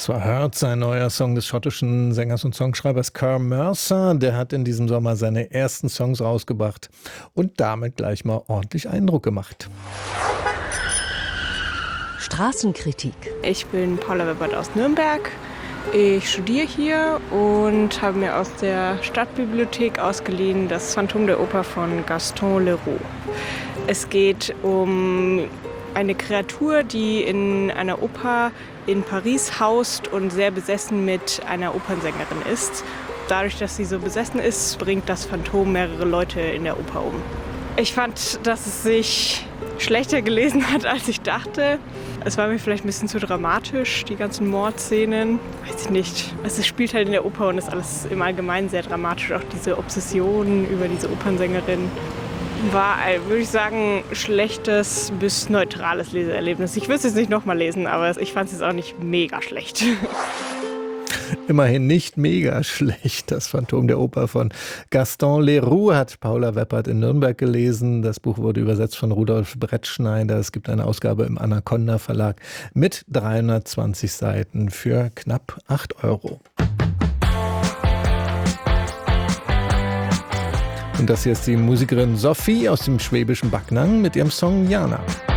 Das war Hurt, sein neuer Song des schottischen Sängers und Songschreibers Carl Mercer. Der hat in diesem Sommer seine ersten Songs rausgebracht und damit gleich mal ordentlich Eindruck gemacht. Straßenkritik. Ich bin Paula Weppert aus Nürnberg. Ich studiere hier und habe mir aus der Stadtbibliothek ausgeliehen das Phantom der Oper von Gaston Leroux. Es geht um eine Kreatur, die in einer Oper in Paris haust und sehr besessen mit einer Opernsängerin ist. Dadurch, dass sie so besessen ist, bringt das Phantom mehrere Leute in der Oper um. Ich fand, dass es sich schlechter gelesen hat, als ich dachte. Es war mir vielleicht ein bisschen zu dramatisch, die ganzen Mordszenen. Weiß ich nicht. Es spielt halt in der Oper und ist alles im Allgemeinen sehr dramatisch. Auch diese Obsession über diese Opernsängerin war, würde ich sagen, schlechtes bis neutrales Leseerlebnis. Ich würde es jetzt nicht nochmal lesen, aber ich fand es jetzt auch nicht mega schlecht. Immerhin nicht mega schlecht. Das Phantom der Oper von Gaston Leroux hat Paula Weppert in Nürnberg gelesen. Das Buch wurde übersetzt von Rudolf Brettschneider. Es gibt eine Ausgabe im Anaconda Verlag mit 320 Seiten für knapp 8 €. Und das hier ist die Musikerin Sophie aus dem schwäbischen Backnang mit ihrem Song Jana.